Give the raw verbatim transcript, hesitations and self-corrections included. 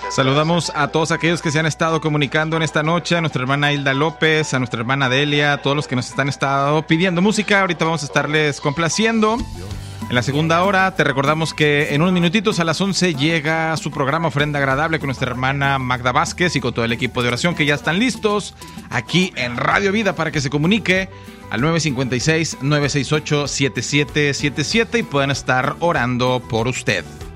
Saludamos a todos aquellos que se han estado comunicando en esta noche, a nuestra hermana Hilda López, a nuestra hermana Delia, a todos los que nos están estado pidiendo música. Ahorita vamos a estarles complaciendo. En la segunda hora te recordamos que en unos minutitos a las once llega su programa Ofrenda Agradable con nuestra hermana Magda Vázquez y con todo el equipo de oración que ya están listos aquí en Radio Vida para que se comunique al nueve cinco seis, nueve seis ocho, siete siete siete siete y puedan estar orando por usted.